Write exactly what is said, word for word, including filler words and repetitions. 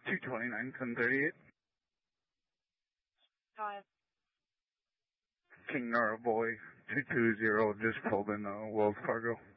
two twenty-nine, ten thirty-eight. Five. King Nara Boy, two two zero, just pulled in uh, Wells Fargo.